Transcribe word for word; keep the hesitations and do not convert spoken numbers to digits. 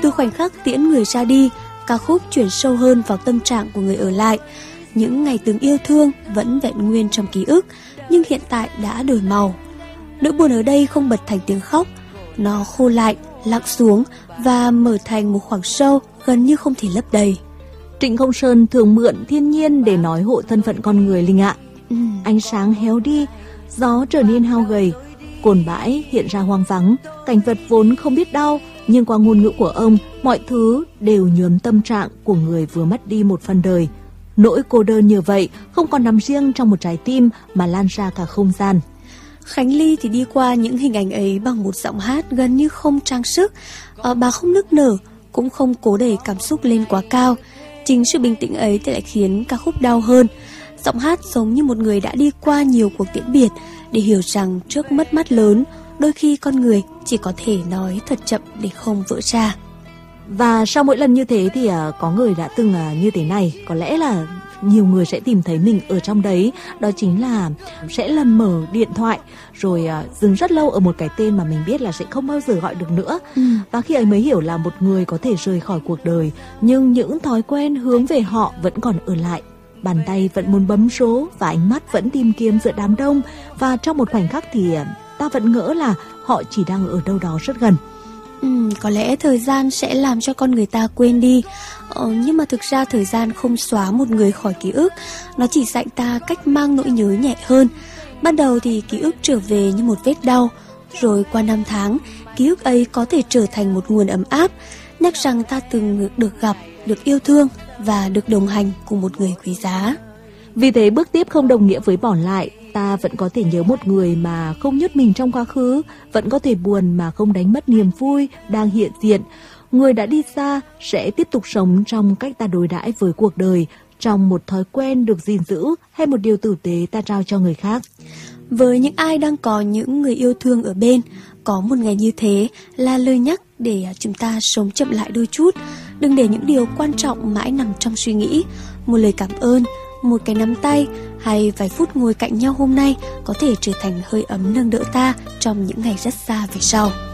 Từ khoảnh khắc tiễn người ra đi, ca khúc chuyển sâu hơn vào tâm trạng của người ở lại. Những ngày từng yêu thương vẫn vẹn nguyên trong ký ức, nhưng hiện tại đã đổi màu. Nỗi buồn ở đây không bật thành tiếng khóc, nó khô lại, lặng xuống và mở thành một khoảng sâu gần như không thể lấp đầy. Trịnh Công Sơn thường mượn thiên nhiên để nói hộ thân phận con người Linh ạ. Ừ. Ánh sáng héo đi, gió trở nên hao gầy, cồn bãi hiện ra hoang vắng, cảnh vật vốn không biết đau, nhưng qua ngôn ngữ của ông, mọi thứ đều nhuốm tâm trạng của người vừa mất đi một phần đời. Nỗi cô đơn như vậy không còn nằm riêng trong một trái tim mà lan ra cả không gian. Khánh Ly thì đi qua những hình ảnh ấy bằng một giọng hát gần như không trang sức. À, bà không nức nở, cũng không cố đẩy cảm xúc lên quá cao. Chính sự bình tĩnh ấy thì lại khiến ca khúc đau hơn. Giọng hát giống như một người đã đi qua nhiều cuộc tiễn biệt để hiểu rằng trước mất mát lớn, đôi khi con người chỉ có thể nói thật chậm để không vỡ ra. Và sau mỗi lần như thế thì uh, có người đã từng uh, như thế này, có lẽ là nhiều người sẽ tìm thấy mình ở trong đấy. Đó chính là sẽ lần mở điện thoại rồi uh, dừng rất lâu ở một cái tên mà mình biết là sẽ không bao giờ gọi được nữa. ừ. Và khi ấy mới hiểu là một người có thể rời khỏi cuộc đời, nhưng những thói quen hướng về họ vẫn còn ở lại. Bàn tay vẫn muốn bấm số và ánh mắt vẫn tìm kiếm giữa đám đông. Và trong một khoảnh khắc thì uh, ta vẫn ngỡ là họ chỉ đang ở đâu đó rất gần. Ừ, có lẽ thời gian sẽ làm cho con người ta quên đi, ờ, nhưng mà thực ra thời gian không xóa một người khỏi ký ức. Nó chỉ dạy ta cách mang nỗi nhớ nhẹ hơn. Ban đầu thì ký ức trở về như một vết đau, rồi qua năm tháng, ký ức ấy có thể trở thành một nguồn ấm áp, nhắc rằng ta từng được gặp, được yêu thương và được đồng hành cùng một người quý giá. Vì thế bước tiếp không đồng nghĩa với bỏ lại. Ta vẫn có thể nhớ một người mà không nhốt mình trong quá khứ, vẫn có thể buồn mà không đánh mất niềm vui đang hiện diện. Người đã đi xa sẽ tiếp tục sống trong cách ta đối đãi với cuộc đời, trong một thói quen được gìn giữ hay một điều tử tế ta trao cho người khác. Với những ai đang có những người yêu thương ở bên, có một ngày như thế là lời nhắc để chúng ta sống chậm lại đôi chút. Đừng để những điều quan trọng mãi nằm trong suy nghĩ. Một lời cảm ơn, một cái nắm tay hay vài phút ngồi cạnh nhau hôm nay có thể trở thành hơi ấm nâng đỡ ta trong những ngày rất xa về sau.